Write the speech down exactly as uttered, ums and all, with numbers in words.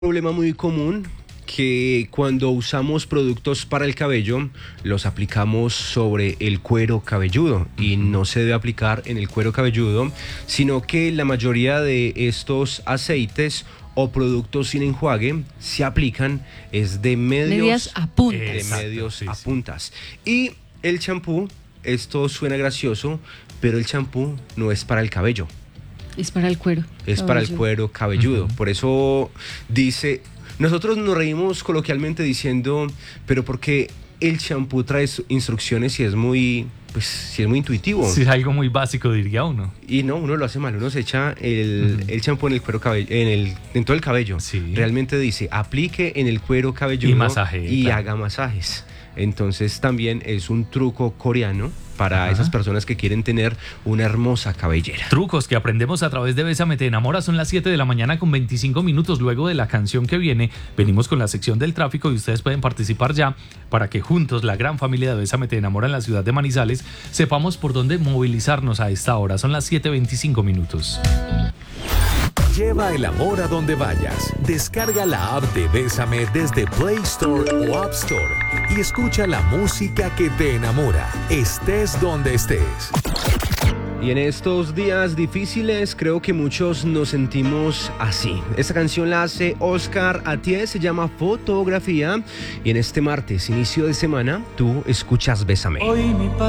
Problema muy común que cuando usamos productos para el cabello los aplicamos sobre el cuero cabelludo y no se debe aplicar en el cuero cabelludo, sino que la mayoría de estos aceites o productos sin enjuague se aplican es de medios, medias a puntas. de Exacto, medios sí, a sí. puntas. Y el champú, esto suena gracioso, pero el champú no es para el cabello. Es para el cuero. Es para el cabelludo. cuero cabelludo. Ujú. Por eso dice, nosotros nos reímos coloquialmente diciendo, pero porque el champú trae su- instrucciones y es muy, pues, si es muy intuitivo. Sí, es algo muy básico, diría uno. Y no, uno lo hace mal, uno se echa el, Ujú. el champú en el cuero cabelludo, en el, en todo el cabello. Sí. Realmente dice, aplique en el cuero cabelludo Y masaje, y claro. haga masajes. Entonces también es un truco coreano para Ajá. esas personas que quieren tener una hermosa cabellera. Trucos que aprendemos a través de Bésame Te Enamora. Son las siete de la mañana con veinticinco minutos. Luego de la canción que viene, venimos con la sección del tráfico y ustedes pueden participar ya para que juntos, la gran familia de Bésame Te Enamora en la ciudad de Manizales, sepamos por dónde movilizarnos a esta hora. Son las siete veinticinco minutos. Lleva el amor a donde vayas. Descarga la app de Bésame desde Play Store o App Store y escucha la música que te enamora, estés donde estés. Y en estos días difíciles creo que muchos nos sentimos así. Esta canción la hace Oscar Atié, se llama Fotografía. Y en este martes, inicio de semana, tú escuchas Bésame. Hoy mi